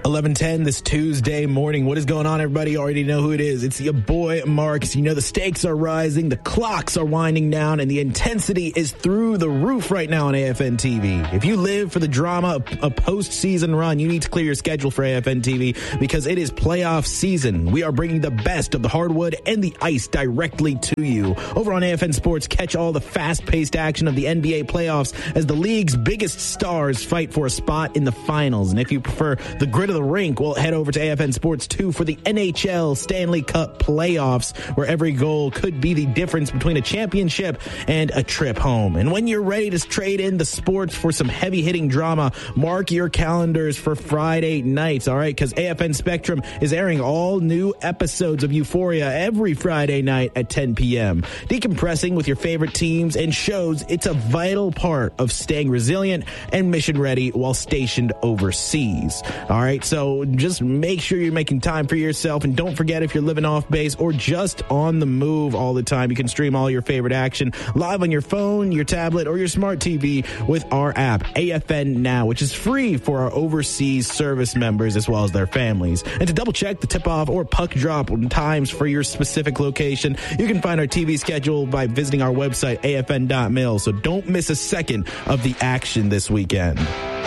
11:10 this Tuesday morning. What is going on, everybody? You already know who it is. It's your boy, Marks. You know the stakes are rising, the clocks are winding down, and the intensity is through the roof right now on AFN TV. If you live for the drama of a postseason run, you need to clear your schedule for AFN TV because it is playoff season. We are bringing the best of the hardwood and the ice directly to you. Over on AFN Sports, catch all the fast-paced action of the NBA playoffs as the league's biggest stars fight for a spot in the finals. And if you prefer the grit of the rink, well, head over to AFN Sports 2 for the NHL Stanley Cup playoffs, where every goal could be the difference between a championship and a trip home. And when you're ready to trade in the sports for some heavy-hitting drama, mark your calendars for Friday nights, all right? Because AFN Spectrum is airing all new episodes of Euphoria every Friday night at 10 p.m. Decompressing with your favorite teams and shows, it's a vital part of staying resilient and mission-ready while stationed overseas, all right? So just make sure you're making time for yourself, and don't forget, if you're living off base or just on the move all the time, you can stream all your favorite action live on your phone, your tablet, or your smart TV with our app, AFN Now, which is free for our overseas service members as well as their families. And to double check the tip-off or puck drop times for your specific location, you can find our TV schedule by visiting our website, afn.mil. So don't miss a second of the action this weekend.